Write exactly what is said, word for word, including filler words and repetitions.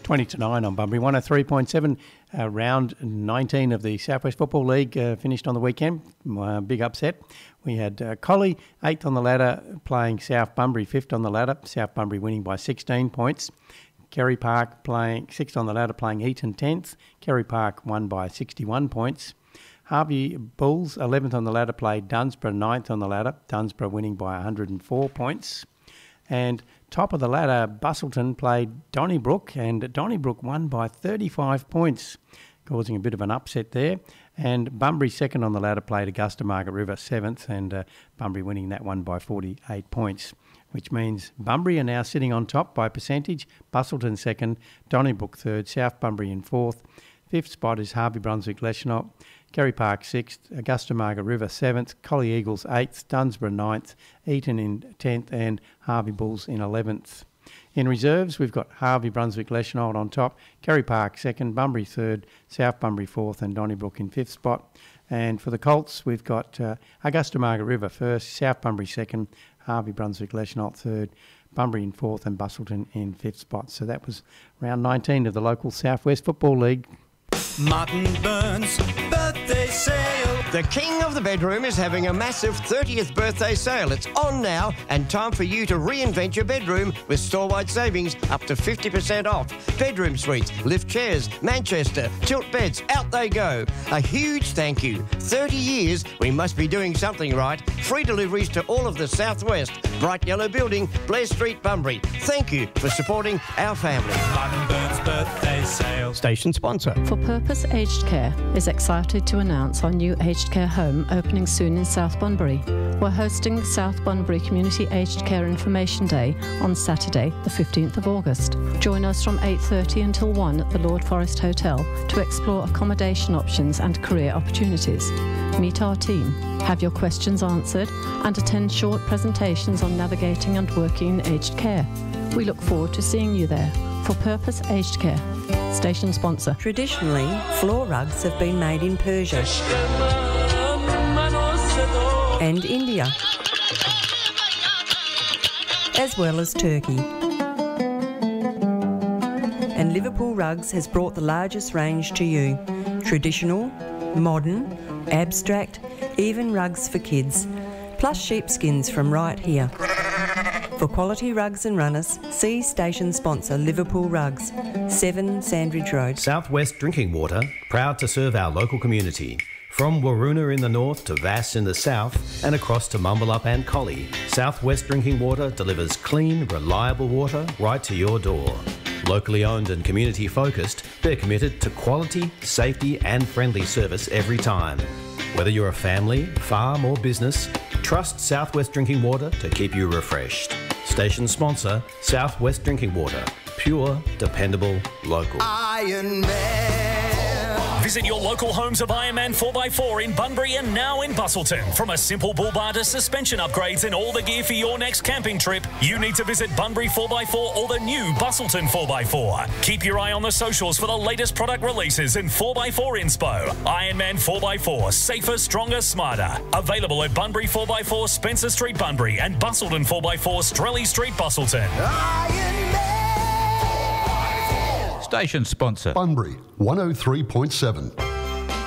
twenty to nine on Bunbury. one oh three point seven, uh, round nineteen of the Southwest Football League uh, finished on the weekend. Uh, big upset. We had uh, Collie, eighth on the ladder, playing South Bunbury, fifth on the ladder. South Bunbury winning by sixteen points. Kerry Park playing sixth on the ladder, playing Eton tenth. Kerry Park won by sixty-one points. Harvey Bulls, eleventh on the ladder, played Dunsborough, ninth on the ladder. Dunsborough winning by one hundred four points. And top of the ladder, Bustleton played Donnybrook, and Donnybrook won by thirty-five points, causing a bit of an upset there. And Bunbury, second on the ladder, played Augusta Margaret River, seventh, and uh, Bunbury winning that one by forty-eight points, which means Bunbury are now sitting on top by percentage. Bustleton second, Donnybrook third, South Bunbury in fourth. Fifth spot is Harvey Brunswick Leschenault. Kerry Park sixth, Augusta Margaret River seventh, Collie Eagles eighth, Dunsborough ninth, Eton in tenth, and Harvey Bulls in eleventh. In reserves, we've got Harvey Brunswick Leschenault on top, Kerry Park second, Bunbury third, South Bunbury fourth, and Donnybrook in fifth spot. And for the Colts, we've got uh, Augusta Margaret River first, South Bunbury second, Harvey Brunswick Leschenault third, Bunbury in fourth, and Bustleton in fifth spot. So that was round nineteen of the local Southwest Football League. Martin Burns birthday sale. The king of the bedroom is having a massive thirtieth birthday sale. It's on now, and time for you to reinvent your bedroom with store-wide savings up to fifty percent off. Bedroom suites, lift chairs, Manchester, tilt beds, out they go. A huge thank you. thirty years, we must be doing something right. Free deliveries to all of the Southwest. Bright Yellow Building, Blair Street, Bunbury. Thank you for supporting our family. Martin Burns birthday sale. Station sponsor. For Purpose Aged Care is excited to announce our new aged care home opening soon in South Bunbury. We're hosting South Bunbury Community Aged Care Information Day on Saturday, the fifteenth of August. Join us from eight thirty until one at the Lord Forest Hotel to explore accommodation options and career opportunities. Meet our team, have your questions answered, and attend short presentations on navigating and working in aged care. We look forward to seeing you there. For Purpose Aged Care. Station sponsor. Traditionally, floor rugs have been made in Persia and India, as well as Turkey. And Liverpool Rugs has brought the largest range to you. Traditional, modern, abstract, even rugs for kids, plus sheepskins from right here. For quality rugs and runners, see station sponsor Liverpool Rugs, seven Sandridge Road. Southwest Drinking Water, proud to serve our local community. From Waroona in the north to Vass in the south and across to Mumbalup and Collie, Southwest Drinking Water delivers clean, reliable water right to your door. Locally owned and community focused, they're committed to quality, safety and friendly service every time. Whether you're a family, farm or business, trust Southwest Drinking Water to keep you refreshed. Station sponsor, Southwest Drinking Water. Pure, dependable, local. Iron Man. Visit your local homes of Ironman four by four in Bunbury and now in Bustleton. From a simple bull bar to suspension upgrades and all the gear for your next camping trip, you need to visit Bunbury four by four or the new Bustleton four by four. Keep your eye on the socials for the latest product releases and four by four inspo. Ironman four by four, safer, stronger, smarter. Available at Bunbury four by four, Spencer Street, Bunbury, and Bustleton four by four, Strelly Street, Bustleton. Iron Man. Station sponsor. Bunbury, one oh three point seven.